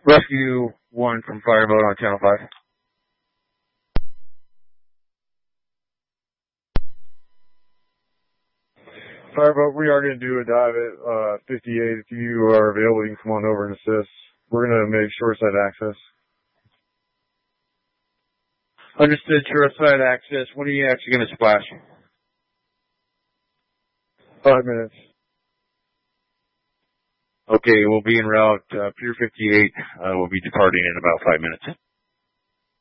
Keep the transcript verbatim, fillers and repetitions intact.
Rescue one from Fireboat on Channel five. Fireboat, we are going to do a dive at uh, fifty-eight. If you are available, you can come on over and assist. We're going to make short side access. Understood, short side access. When are you actually going to splash? Five minutes. Okay, we'll be en route. Uh, Pier fifty-eight uh, will be departing in about five minutes.